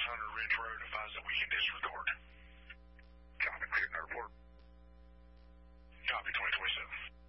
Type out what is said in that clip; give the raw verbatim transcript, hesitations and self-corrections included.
Hunter Ridge Road and finds that we can